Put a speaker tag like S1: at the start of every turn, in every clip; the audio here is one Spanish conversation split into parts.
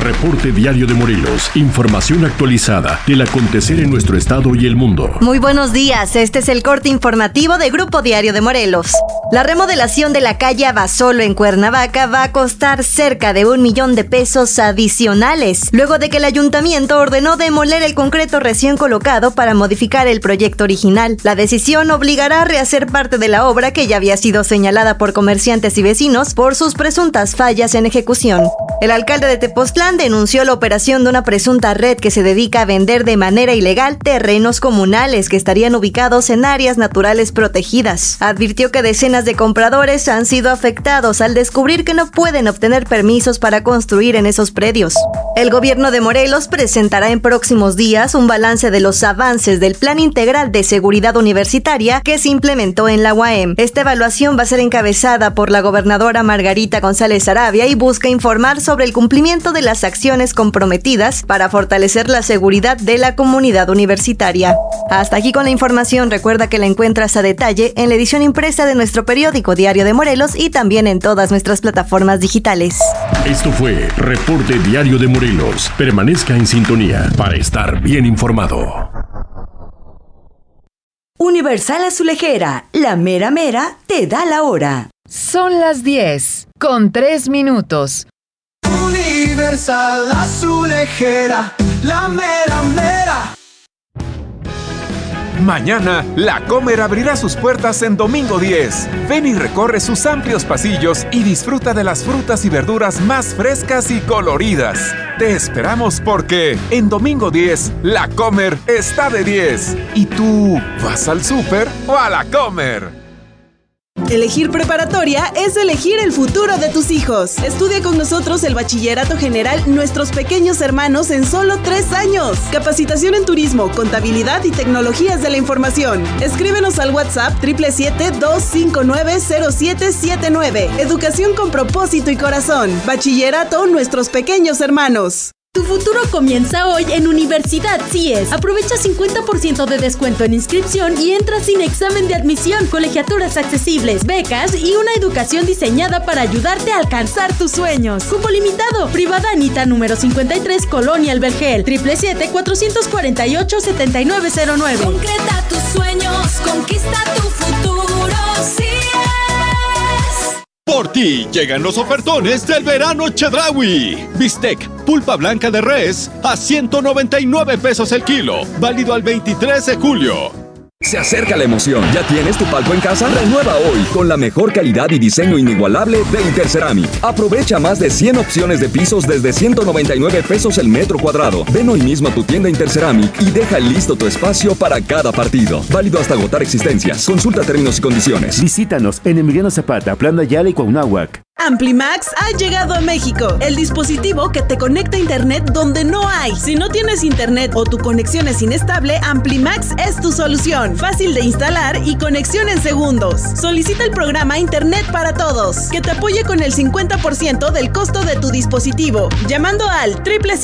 S1: Reporte Diario de Morelos. Información actualizada del acontecer en nuestro estado y el mundo.
S2: Muy buenos días, este es el corte informativo de Grupo Diario de Morelos. La remodelación de la calle Abasolo en Cuernavaca va a costar cerca de $1 millón de pesos adicionales, luego de que el ayuntamiento ordenó demoler el concreto recién colocado para modificar el proyecto original. La decisión obligará a rehacer parte de la obra que ya había sido señalada por comerciantes y vecinos por sus presuntas fallas en ejecución. El alcalde de Tepoztlán denunció la operación de una presunta red que se dedica a vender de manera ilegal terrenos comunales que estarían ubicados en áreas naturales protegidas. Advirtió que decenas de compradores han sido afectados al descubrir que no pueden obtener permisos para construir en esos predios. El gobierno de Morelos presentará en próximos días un balance de los avances del Plan Integral de Seguridad Universitaria que se implementó en la UAM. Esta evaluación va a ser encabezada por la gobernadora Margarita González Arabia y busca informar sobre el cumplimiento de las acciones comprometidas para fortalecer la seguridad de la comunidad universitaria. Hasta aquí con la información. Recuerda que la encuentras a detalle en la edición impresa de nuestro periódico Diario de Morelos y también en todas nuestras plataformas digitales.
S1: Esto fue Reporte Diario de Morelos. Permanezca en sintonía para estar bien informado.
S3: Universal Azulejera, la mera mera te da la hora.
S4: Son las 10:03.
S5: Universal Azulejera, la mera mera.
S6: Mañana, La Comer abrirá sus puertas en Domingo 10. Ven y recorre sus amplios pasillos y disfruta de las frutas y verduras más frescas y coloridas. Te esperamos porque en Domingo 10, La Comer está de 10. ¿Y tú vas al súper o a La Comer?
S7: Elegir preparatoria es elegir el futuro de tus hijos. Estudia con nosotros el Bachillerato General Nuestros Pequeños Hermanos en solo 3 años. Capacitación en turismo, contabilidad y tecnologías de la información. Escríbenos al WhatsApp 777-259-0779. Educación con propósito y corazón. Bachillerato Nuestros Pequeños Hermanos.
S8: Tu futuro comienza hoy en Universidad CIES. Aprovecha 50% de descuento en inscripción y entra sin examen de admisión, colegiaturas accesibles, becas y una educación diseñada para ayudarte a alcanzar tus sueños. Cupo limitado. Privada Anita número 53, Colonia El Vergel. 777-448-7909.
S9: Concreta tus sueños, conquista tu futuro, CIES.
S10: Por ti llegan los ofertones del verano Chedraui. Bistec, pulpa blanca de res a 199 pesos el kilo. Válido al 23 de julio.
S11: Se acerca la emoción. ¿Ya tienes tu palco en casa? Renueva hoy con la mejor calidad y diseño inigualable de Interceramic. Aprovecha más de 100 opciones de pisos desde 199 pesos el metro cuadrado. Ven hoy mismo a tu tienda Interceramic y deja listo tu espacio para cada partido. Válido hasta agotar existencias. Consulta términos y condiciones.
S12: Visítanos en Emiliano Zapata, Plan de Ayala y Cuauhnáhuac.
S7: Amplimax ha llegado a México, el dispositivo que te conecta a internet donde no hay. Si no tienes internet o tu conexión es inestable, Amplimax es tu solución. Fácil de instalar y conexión en segundos. Solicita el programa Internet para Todos, que te apoye con el 50% del costo de tu dispositivo, llamando al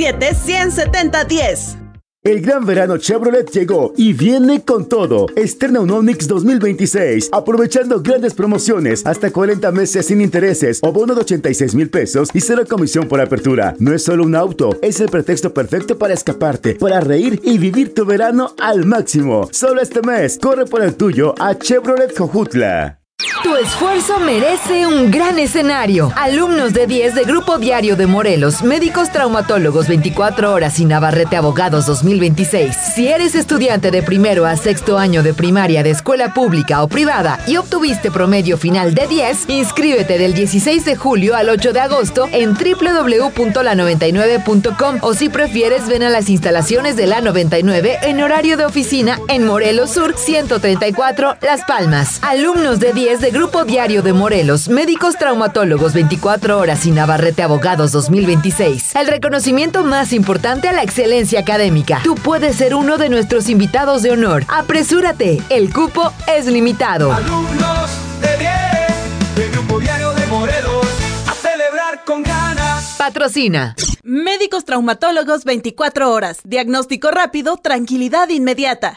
S7: 777-170-10.
S12: El gran verano Chevrolet llegó y viene con todo. Estrena un Onix 2026, aprovechando grandes promociones, hasta 40 meses sin intereses o bono de 86,000 pesos y 0 comisión por apertura. No es solo un auto, es el pretexto perfecto para escaparte, para reír y vivir tu verano al máximo. Solo este mes, corre por el tuyo a Chevrolet Jojutla.
S4: Tu esfuerzo merece un gran escenario. Alumnos de 10 de Grupo Diario de Morelos, médicos traumatólogos 24 horas y Navarrete Abogados 2026. Si eres estudiante de primero a sexto año de primaria de escuela pública o privada y obtuviste promedio final de 10, inscríbete del 16 de julio al 8 de agosto en www.la99.com o si prefieres ven a las instalaciones de la 99 en horario de oficina en Morelos Sur 134 Las Palmas. Alumnos de 10 de Grupo Diario de Morelos, médicos traumatólogos 24 horas y Navarrete Abogados 2026. El reconocimiento más importante a la excelencia académica. Tú puedes ser uno de nuestros invitados de honor. Apresúrate, el cupo es limitado.
S5: Alumnos de 10 de Grupo Diario de Morelos, a celebrar con ganas.
S4: Patrocina
S7: Médicos traumatólogos 24 horas. Diagnóstico rápido, tranquilidad inmediata.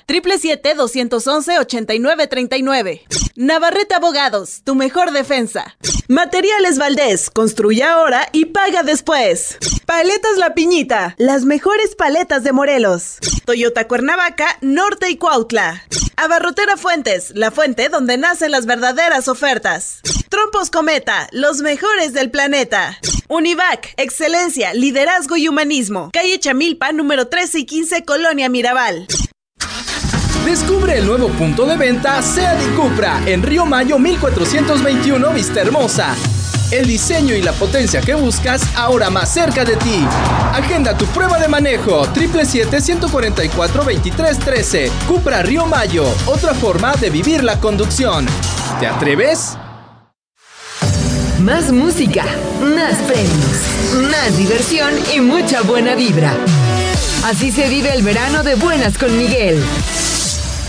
S7: 777-211-8939. Navarrete Abogados, tu mejor defensa. Materiales Valdés, construye ahora y paga después. Paletas La Piñita, las mejores paletas de Morelos. Toyota Cuernavaca, Norte y Cuautla. Abarrotera Fuentes, la fuente donde nacen las verdaderas ofertas. Trompos Cometa, los mejores del planeta. Univac, excelencia, liderazgo y humanismo. Calle Chamilpa, número 13 y 15, Colonia Mirabal.
S13: Descubre el nuevo punto de venta SEAT y Cupra en Río Mayo 1421 Vista Hermosa. El diseño y la potencia que buscas ahora más cerca de ti. Agenda tu prueba de manejo 777-144-2313. Cupra Río Mayo, otra forma de vivir la conducción. ¿Te atreves?
S4: Más música, más premios, más diversión y mucha buena vibra. Así se vive el verano de buenas con Miguel.